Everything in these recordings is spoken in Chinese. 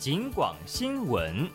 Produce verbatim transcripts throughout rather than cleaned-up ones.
警广新闻。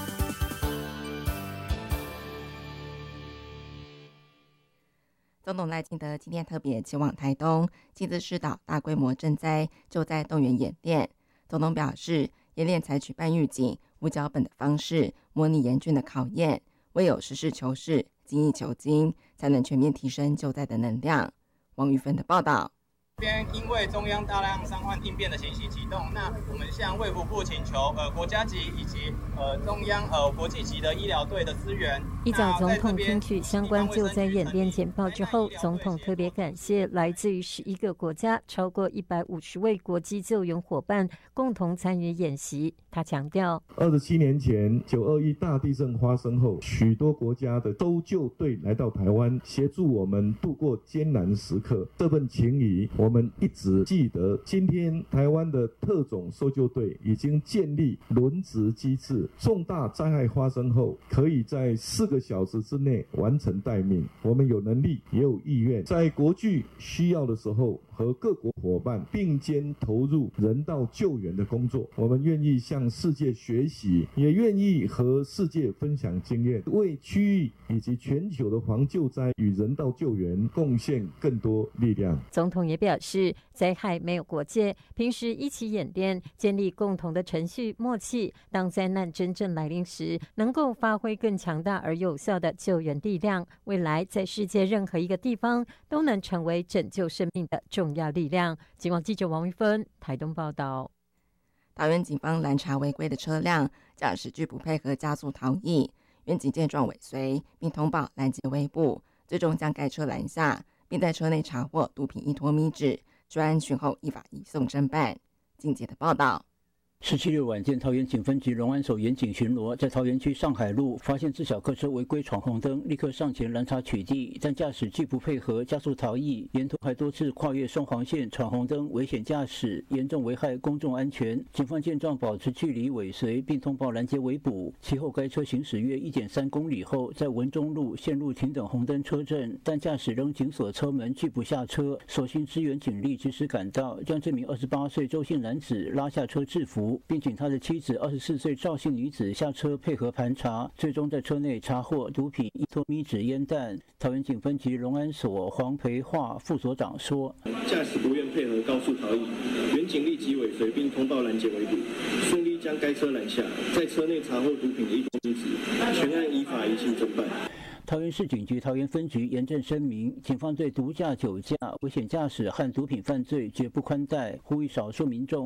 总统赖清德今天特别前往台东，亲自视导大规模赈灾救灾动员演练。总统表示，演练采取半预警、无脚本的方式，模拟严峻的考验，唯有实事求是、精益求精，才能全面提升救灾的能量。王玉芬的报道。 边因为中央大量伤患应变的情形启动，那我们向卫福部请求呃国家级以及呃中央呃国际级的医疗队的资源。 一早总统听取相关救灾演练简报之后，总统特别感谢来自于十一个国家超过一百五十位国际救援伙伴共同参与演习。他强调， 二十七年前九二一大地震发生后，许多国家的搜救队来到台湾，协助我们度过艰难时刻。这份情谊我们一直记得。今天台湾的特种搜救队已经建立轮值机制，重大灾害发生后，可以在四个小时之内完成待命。我们有能力也有意愿，在国际需要的时候，和各国伙伴并肩投入人道救援的工作。我们愿意向世界学习，也愿意和世界分享经验，为区域以及全球的防救灾与人道救援贡献更多力量。 总统也表示，灾害没有国界，平时一起演练，建立共同的程序默契，当灾难真正来临时，能够发挥更强大而有效的救援力量。未来在世界任何一个地方都能成为拯救生命的重要力量。警广记者王玉芬台东报道。 桃园警方拦查违规的车辆，驾驶拒不配合加速逃逸，员警见状尾随，并通报拦截围捕，最终将该车拦下，并在车内查获毒品一托米纸，专案讯后依法移送侦办。境界的报道。 十七日晚间，桃园警分局龙安守员警巡逻，在桃园区上海路发现自小客车违规闯红灯，立刻上前拦查取缔，但驾驶拒不配合，加速逃逸，沿途还多次跨越双黄线闯红灯，危险驾驶，严重危害公众安全。警方见状保持距离尾随，并通报拦截围捕。其后该车行驶约 一点三公里后，在文中路陷入停等红灯车阵，但驾驶仍紧锁车门拒不下车，所幸支援警力及时赶到，将这名二十八岁周姓男子拉下车制服，并请他的妻子二十四岁赵姓女子下车配合盘查，最终在车内查获毒品一托米纸烟弹。桃园警分局龙安所黄培化副所长说， 驾驶不愿配合高速逃逸，原警立即尾随并通报拦截围捕，顺利将该车拦下，在车内查获毒品一托米纸，全案依法移送侦办。 桃园市警局桃园分局严正声明，警方对毒驾、酒驾、危险驾驶和毒品犯罪绝不宽待，呼吁少数民众